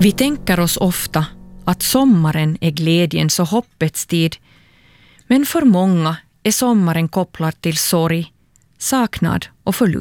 Vi tänker oss ofta att sommaren är glädjens och hoppets tid, men för många är sommaren kopplad till sorg, saknad och förlust.